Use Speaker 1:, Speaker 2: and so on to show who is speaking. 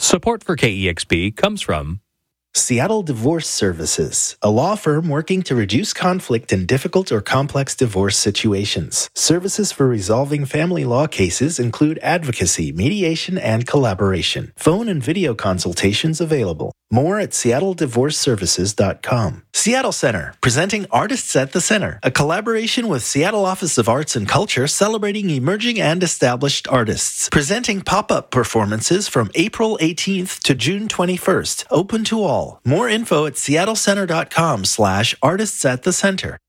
Speaker 1: Support for KEXP comes from
Speaker 2: Seattle Divorce Services, a law firm working to reduce conflict in difficult or complex divorce situations. Services for resolving family law cases include advocacy, mediation, and collaboration. Phone and video consultations available. More at seattledivorceservices.com. Seattle Center, presenting Artists at the Center, a collaboration with Seattle Office of Arts and Culture celebrating emerging and established artists. Presenting pop-up performances from April 18th to June 21st, open to all. More info at seattlecenter.com/artistsatthecenter.